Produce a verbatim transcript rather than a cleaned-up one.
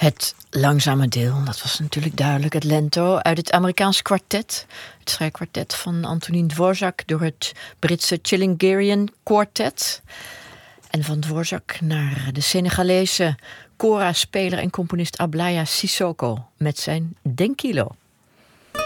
Het langzame deel, dat was natuurlijk duidelijk het lento uit het Amerikaans kwartet. Het strijkkwartet van Antonin Dvorak door het Britse Chilingarian Quartet. En van Dvorak naar de Senegalese kora-speler en componist Ablaya Sissoko met zijn Denkilo.